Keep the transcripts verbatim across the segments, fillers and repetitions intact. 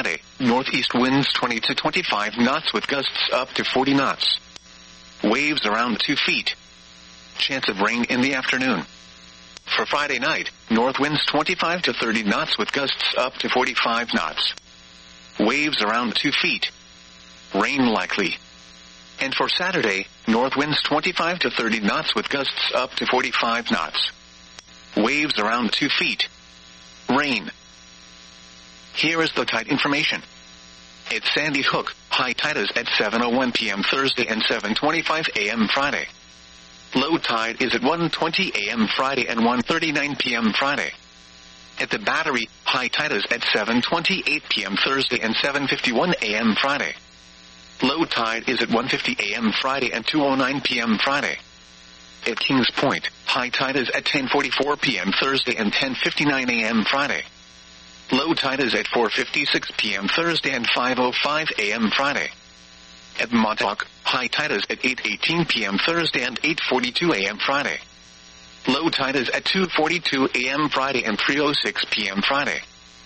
Friday, northeast winds twenty to twenty-five knots with gusts up to forty knots. Waves around two feet. Chance of rain in the afternoon. For Friday night, north winds twenty-five to thirty knots with gusts up to forty-five knots. Waves around two feet. Rain likely. And for Saturday, north winds twenty-five to thirty knots with gusts up to forty-five knots. Waves around two feet. Rain. Here is the tide information. At Sandy Hook, high tide is at seven oh one p.m. Thursday and seven twenty-five a.m. Friday. Low tide is at one twenty a.m. Friday and one thirty-nine p.m. Friday. At the Battery, high tide is at seven twenty-eight p.m. Thursday and seven fifty-one a.m. Friday. Low tide is at one fifty a.m. Friday and two oh nine p.m. Friday. At Kings Point, high tide is at ten forty-four p.m. Thursday and ten fifty-nine a.m. Friday. Low tide is at four fifty-six p.m. Thursday and five oh five a.m. Friday. At Montauk, high tide is at eight eighteen p.m. Thursday and eight forty-two a.m. Friday. Low tide is at two forty-two a.m. Friday and three oh six p.m. Friday.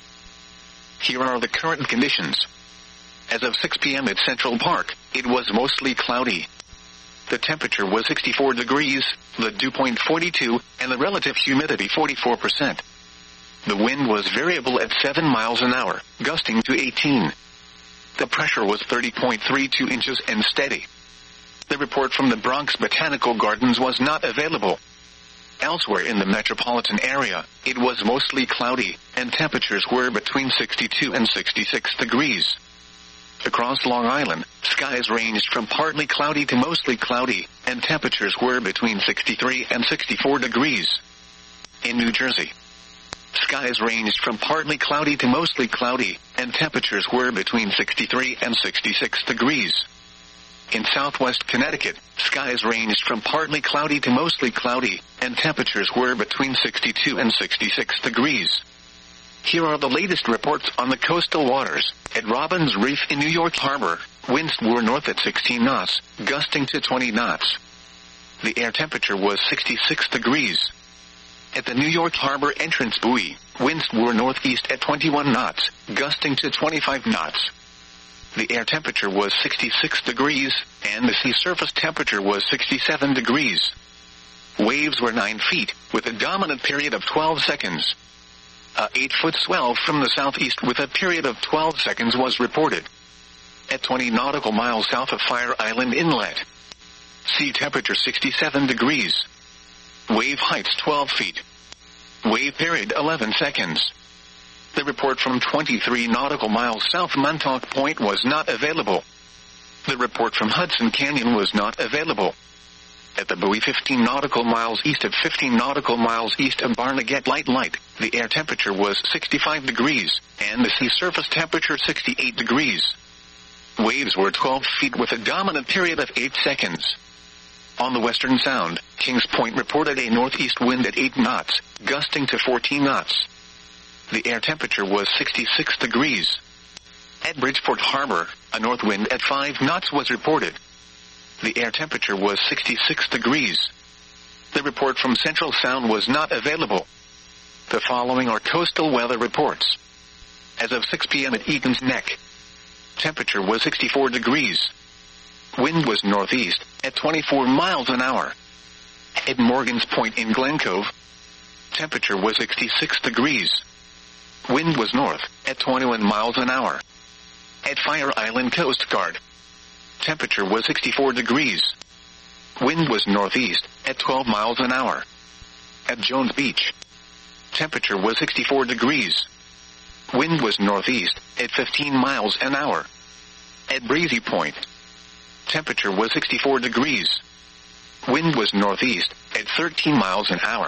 Here are the current conditions. As of six p.m. at Central Park, it was mostly cloudy. The temperature was sixty-four degrees, the dew point forty-two, and the relative humidity forty-four percent. The wind was variable at seven miles an hour, gusting to eighteen. The pressure was thirty point three two inches and steady. The report from the Bronx Botanical Gardens was not available. Elsewhere in the metropolitan area, it was mostly cloudy, and temperatures were between sixty-two and sixty-six degrees. Across Long Island, skies ranged from partly cloudy to mostly cloudy, and temperatures were between sixty-three and sixty-four degrees. In New Jersey, skies ranged from partly cloudy to mostly cloudy, and temperatures were between sixty-three and sixty-six degrees. In southwest Connecticut, skies ranged from partly cloudy to mostly cloudy, and temperatures were between sixty-two and sixty-six degrees. Here are the latest reports on the coastal waters. At Robbins Reef in New York Harbor, winds were north at sixteen knots, gusting to twenty knots. The air temperature was sixty-six degrees. At the New York Harbor entrance buoy, winds were northeast at twenty-one knots, gusting to twenty-five knots. The air temperature was sixty-six degrees, and the sea surface temperature was sixty-seven degrees. Waves were nine feet, with a dominant period of twelve seconds. A eight-foot swell from the southeast with a period of twelve seconds was reported. At twenty nautical miles south of Fire Island Inlet, sea temperature sixty-seven degrees. Wave heights twelve feet. Wave period eleven seconds. The report from twenty-three nautical miles south Montauk Point was not available. The report from Hudson Canyon was not available. At the buoy fifteen nautical miles east of fifteen nautical miles east of Barnegat Light Light, the air temperature was sixty-five degrees, and the sea surface temperature sixty-eight degrees. Waves were twelve feet with a dominant period of eight seconds. On the Western Sound, Kings Point reported a northeast wind at eight knots, gusting to fourteen knots. The air temperature was sixty-six degrees. At Bridgeport Harbor, a north wind at five knots was reported. The air temperature was sixty-six degrees. The report from Central Sound was not available. The following are coastal weather reports. As of six p.m. at Eaton's Neck, temperature was sixty-four degrees. Wind was northeast, at twenty-four miles an hour. At Morgan's Point in Glen Cove, temperature was sixty-six degrees. Wind was north, at twenty-one miles an hour. At Fire Island Coast Guard, temperature was sixty-four degrees. Wind was northeast, at twelve miles an hour. At Jones Beach, temperature was sixty-four degrees. Wind was northeast, at fifteen miles an hour. At Breezy Point, temperature was sixty-four degrees. Wind was northeast, at thirteen miles an hour.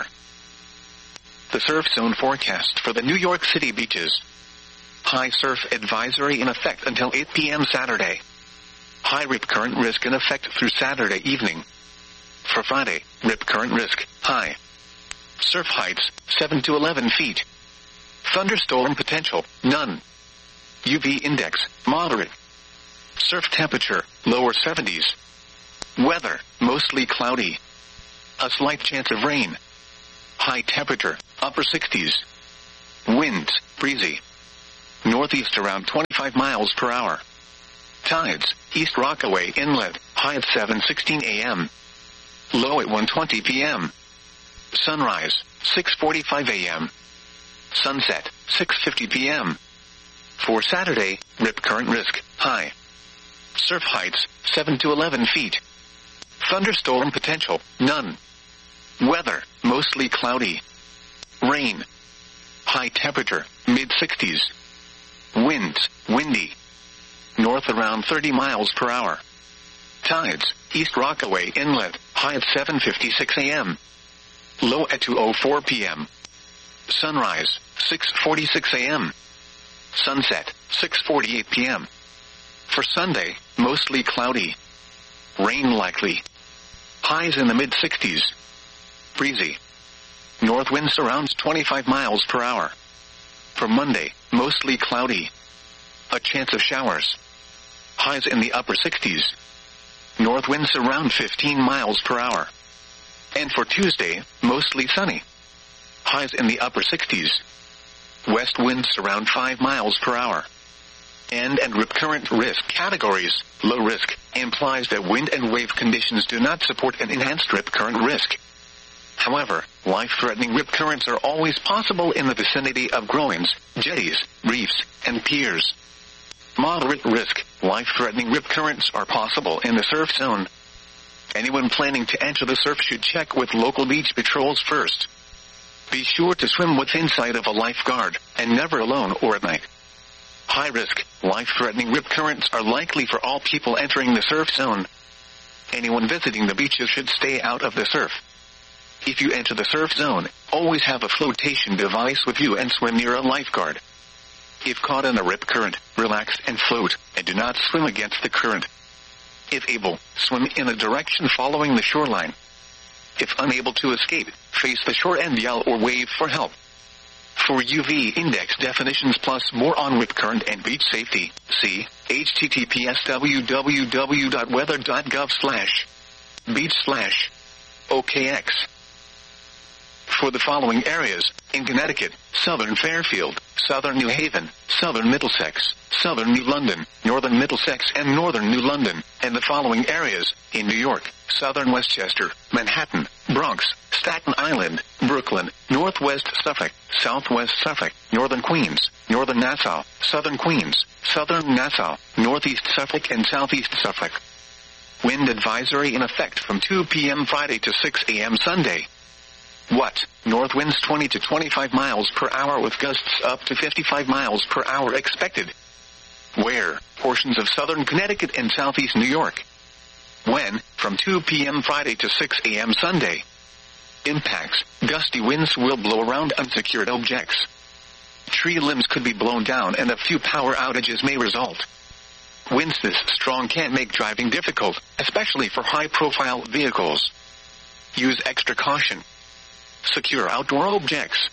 The surf zone forecast for the New York City beaches. High surf advisory in effect until eight p.m. Saturday. High rip current risk in effect through Saturday evening. For Friday, rip current risk, high. Surf heights, seven to eleven feet. Thunderstorm potential, none. U V index, moderate. Surf temperature, lower seventies. Weather, mostly cloudy. A slight chance of rain. High temperature, upper sixties. Winds, breezy. northeast around twenty-five miles per hour. Tides, East Rockaway Inlet, high at seven sixteen a m Low at one twenty p m Sunrise, six forty-five a m Sunset, six fifty p m For Saturday, rip current risk, high. Surf heights, seven to eleven feet. Thunderstorm potential, none. Weather, mostly cloudy. Rain. High temperature, mid sixties. Winds, windy. North around thirty miles per hour. Tides, East Rockaway Inlet, high at seven fifty-six a m Low at two oh four p m Sunrise, six forty-six a m Sunset, six forty-eight p m For Sunday, mostly cloudy. Rain likely. Highs in the mid sixties. Breezy. North winds around twenty-five miles per hour. For Monday, mostly cloudy. A chance of showers. Highs in the upper sixties. North winds around fifteen miles per hour. And for Tuesday, mostly sunny. Highs in the upper sixties. West winds around five miles per hour. End and rip current risk categories. Low risk implies that wind and wave conditions do not support an enhanced rip current risk. However, life-threatening rip currents are always possible in the vicinity of groins, jetties, reefs, and piers. Moderate risk, life-threatening rip currents are possible in the surf zone. Anyone planning to enter the surf should check with local beach patrols first. Be sure to swim within sight of a lifeguard, and never alone or at night. High risk, life-threatening rip currents are likely for all people entering the surf zone. Anyone visiting the beaches should stay out of the surf. If you enter the surf zone, always have a flotation device with you and swim near a lifeguard. If caught in a rip current, relax and float, and do not swim against the current. If able, swim in a direction following the shoreline. If unable to escape, face the shore and yell or wave for help. For U V index definitions plus more on rip current and beach safety, see h t t p s w w w dot weather dot gov slash beach slash O K X. For the following areas, in Connecticut, southern Fairfield, southern New Haven, southern Middlesex, southern New London, northern Middlesex and northern New London, and the following areas, in New York, southern Westchester, Manhattan, Bronx, Staten Island, Brooklyn, northwest Suffolk, southwest Suffolk, northern Queens, northern Nassau, southern Queens, southern Nassau, northeast Suffolk and southeast Suffolk. Wind advisory in effect from two p m Friday to six a m Sunday. What? North winds twenty to twenty-five miles per hour with gusts up to fifty-five miles per hour expected. Where? Portions of southern Connecticut and southeast New York. When? From two p m Friday to six a m Sunday. Impacts. Gusty winds will blow around unsecured objects. Tree limbs could be blown down and a few power outages may result. Winds this strong can make driving difficult, especially for high-profile vehicles. Use extra caution. Secure outdoor objects.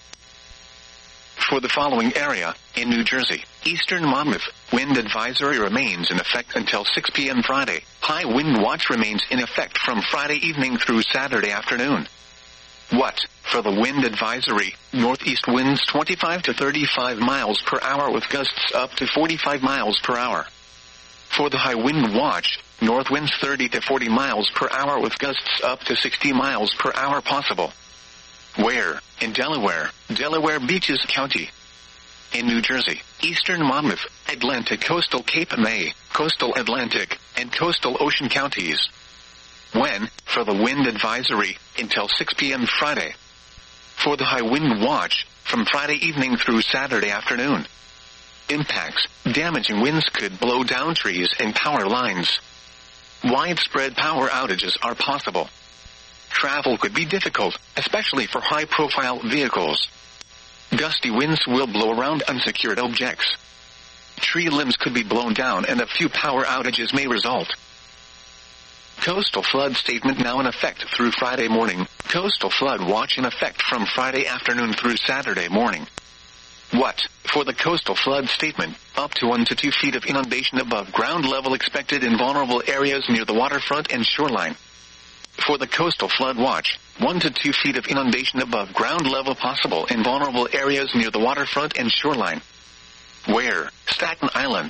For the following area, in New Jersey, eastern Monmouth, wind advisory remains in effect until six p m Friday. High wind watch remains in effect from Friday evening through Saturday afternoon. What? For the wind advisory, northeast winds twenty-five to thirty-five miles per hour with gusts up to forty-five miles per hour. For the high wind watch, north winds thirty to forty miles per hour with gusts up to sixty miles per hour possible. Where? In Delaware, Delaware Beaches County. In New Jersey, eastern Monmouth, Atlantic coastal Cape May, coastal Atlantic, and coastal Ocean counties. When? For the wind advisory, until six p m Friday. For the high wind watch, from Friday evening through Saturday afternoon. Impacts. Damaging winds could blow down trees and power lines. Widespread power outages are possible. Travel could be difficult, especially for high-profile vehicles. Gusty winds will blow around unsecured objects. Tree limbs could be blown down and a few power outages may result. Coastal flood statement now in effect through Friday morning. Coastal flood watch in effect from Friday afternoon through Saturday morning. What? For the coastal flood statement, up to one to two feet of inundation above ground level expected in vulnerable areas near the waterfront and shoreline. For the coastal flood watch, one to two feet of inundation above ground level possible in vulnerable areas near the waterfront and shoreline. Where? Staten Island.